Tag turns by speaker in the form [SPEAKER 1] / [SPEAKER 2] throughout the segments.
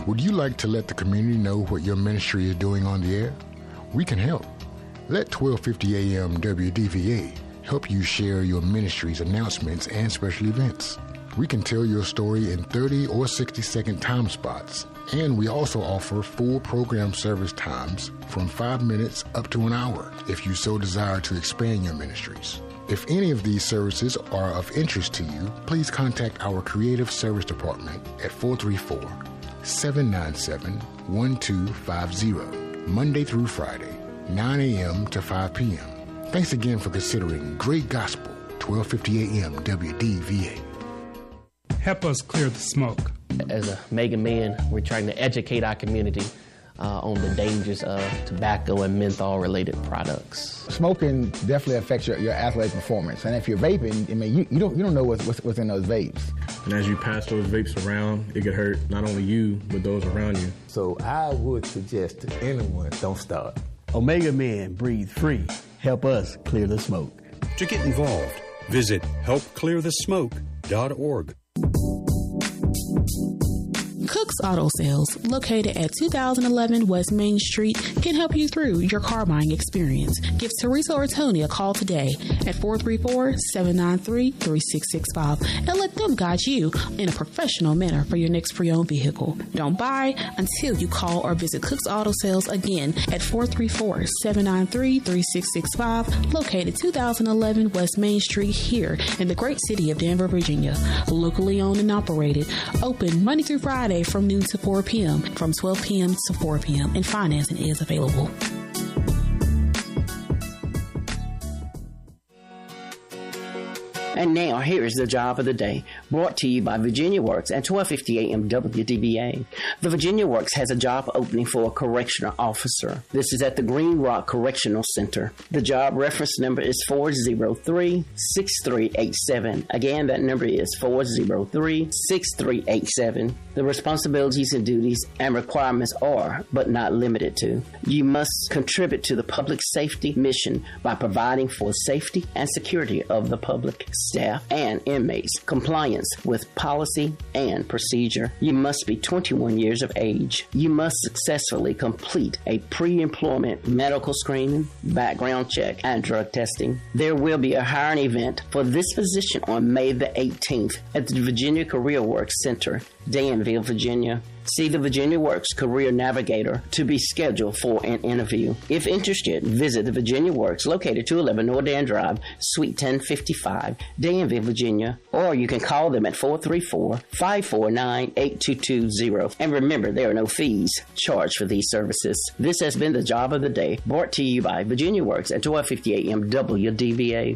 [SPEAKER 1] Would you like to let the community know what your ministry is doing on the air? We can help. Let 1250 AM WDVA help you share your ministry's announcements and special events. We can tell your story in 30 or 60-second time spots, and we also offer full program service times from 5 minutes up to an hour if you so desire to expand your ministries. If any of these services are of interest to you, please contact our Creative Service Department at 434-797-1250, Monday through Friday, 9 a.m. to 5 p.m. Thanks again for considering Great Gospel, 1250 AM WDVA.
[SPEAKER 2] Help us clear the smoke.
[SPEAKER 3] As a Mega Man, we're trying to educate our community on the dangers of tobacco and menthol-related products.
[SPEAKER 4] Smoking definitely affects your athletic performance, and if you're vaping, I mean, you don't know what's in those vapes.
[SPEAKER 5] And as you pass those vapes around, it could hurt not only you but those around you.
[SPEAKER 6] So I would suggest to anyone, don't start.
[SPEAKER 7] Omega Men, breathe free. Help us clear the smoke.
[SPEAKER 8] To get involved, visit helpclearthesmoke.org.
[SPEAKER 9] Cook's Auto Sales, located at 2011 West Main Street, can help you through your car buying experience. Give Teresa or Tony a call today at 434-793-3665 and let them guide you in a professional manner for your next pre-owned vehicle. Don't buy until you call or visit Cook's Auto Sales again at 434-793-3665, located 2011 West Main Street here in the great city of Danvers, Virginia. Locally owned and operated, open Monday through Friday from noon to 4 p.m., from 12 p.m. to 4 p.m., and financing is available.
[SPEAKER 3] And now, here is the job of the day, brought to you by Virginia Works at 1250 AM WDBA. The Virginia Works has a job opening for a correctional officer. This is at the Green Rock Correctional Center. The job reference number is 403-6387. Again, that number is 403-6387. The responsibilities and duties and requirements are, but not limited to, you must contribute to the public safety mission by providing for safety and security of the public, staff, and inmates, compliance with policy and procedure. You must be 21 years of age. You must successfully complete a pre-employment medical screening, background check, and drug testing. There will be a hiring event for this position on May the 18th at the Virginia Career Works Center, Danville, Virginia. See the Virginia Works Career Navigator to be scheduled for an interview. If interested, visit the Virginia Works located 211 Nordan Drive, Suite 1055, Danville, Virginia, or you can call them at 434-549-8220. And remember, there are no fees charged for these services. This has been the job of the day, brought to you by Virginia Works at 1250 AM WDVA.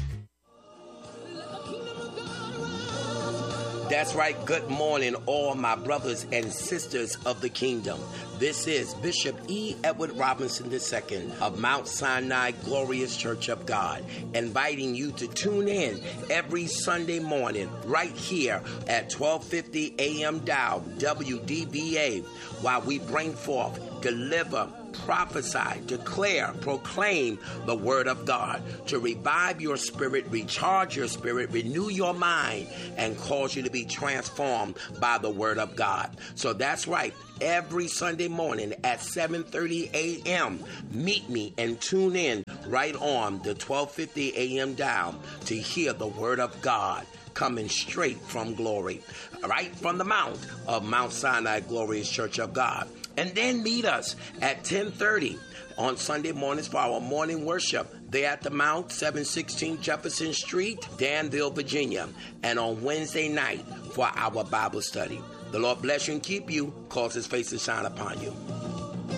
[SPEAKER 10] That's right. Good morning, all my brothers and sisters of the kingdom. This is Bishop E. Edward Robinson II of Mount Sinai Glorious Church of God, inviting you to tune in every Sunday morning right here at 1250 AM dial WDVA while we bring forth, deliver, prophesy, declare, proclaim the word of God to revive your spirit, recharge your spirit, renew your mind, and cause you to be transformed by the word of God. So that's right. Every Sunday morning at 7:30 a.m., meet me and tune in right on the 1250 a.m. dial to hear the word of God coming straight from glory, right from the mount of Mount Sinai Glorious Church of God. And then meet us at 10:30 on Sunday mornings for our morning worship there at the Mount, 716 Jefferson Street, Danville, Virginia. And on Wednesday night for our Bible study. The Lord bless you and keep you, cause his face to shine upon you.